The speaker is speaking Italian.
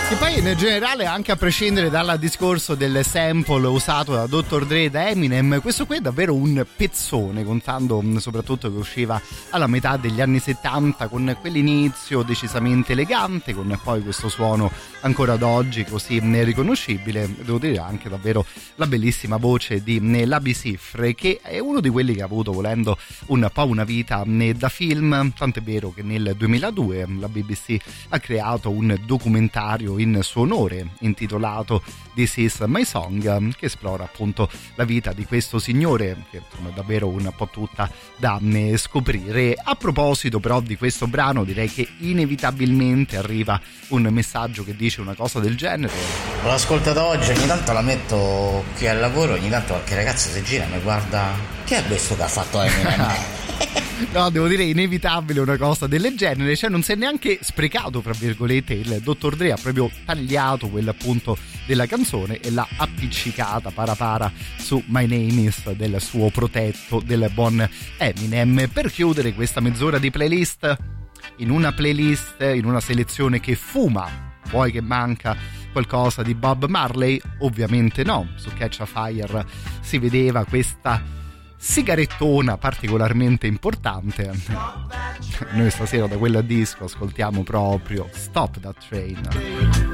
E poi in generale, anche a prescindere dal discorso del sample usato da Dr. Dre e da Eminem, questo qui è davvero un pezzone, contando soprattutto che usciva alla metà degli anni 70 con quell'inizio decisamente elegante, con poi questo suono ancora ad oggi così riconoscibile. Devo dire anche davvero la bellissima voce di Labi Siffre, che è uno di quelli che ha avuto, volendo, un po' una vita da film, tant'è vero che nel 2002 la BBC ha creato un documentario in suo onore intitolato This Is My Song, che esplora appunto la vita di questo signore, che insomma è davvero un po' tutta da scoprire. A proposito però di questo brano, direi che inevitabilmente arriva un messaggio che dice una cosa del genere. L'ho ascoltato oggi, ogni tanto la metto qui al lavoro, ogni tanto qualche ragazza si gira e mi guarda: che è questo che ha fatto Eminem? No, devo dire inevitabile una cosa del genere, cioè non si è neanche sprecato, fra virgolette, il Dr. Dre ha proprio tagliato quel punto della canzone e l'ha appiccicata para su My Name Is del suo protetto, del buon Eminem. Per chiudere questa mezz'ora di playlist, in una selezione che fuma, vuoi che manca qualcosa di Bob Marley? Ovviamente no, su Catch a Fire si vedeva questa sigarettona particolarmente importante. Noi stasera da quella disco ascoltiamo proprio Stop That Train.